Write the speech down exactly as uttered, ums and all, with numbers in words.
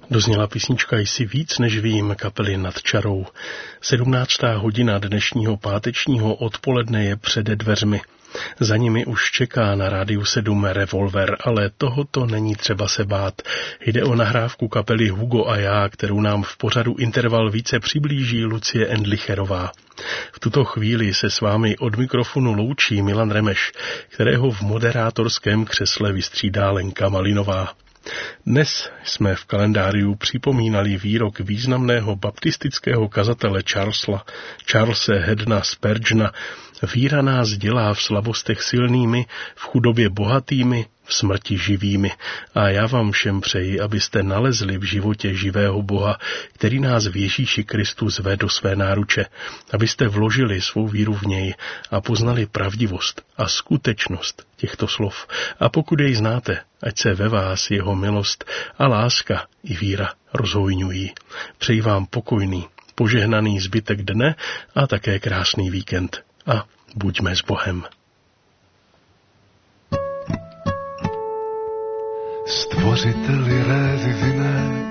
Dozněla písnička Jsi víc než vím kapely Nad čarou. sedmnáctá hodina dnešního pátečního odpoledne je před dveřmi. Za nimi už čeká na Rádiu sedm Revolver, ale tohoto není třeba se bát. Jde o nahrávku kapely Hugo a já, kterou nám v pořadu Interval více přiblíží Lucie Endlicherová. V tuto chvíli se s vámi od mikrofonu loučí Milan Remeš, kterého v moderátorském křesle vystřídá Lenka Malinová. Dnes jsme v kalendáriu připomínali výrok významného baptistického kazatele Charlesa, Charlese Haddona Spurgeona: víra nás dělá v slabostech silnými, v chudobě bohatými, v smrti živými. A já vám všem přeji, abyste nalezli v životě živého Boha, který nás v Ježíši Kristu zve do své náruče, abyste vložili svou víru v něj a poznali pravdivost a skutečnost těchto slov. A pokud jej znáte, ať se ve vás jeho milost a láska i víra rozhojňují. Přeji vám pokojný, požehnaný zbytek dne a také krásný víkend. A buďme s Bohem. Stvořiteli révy vinné,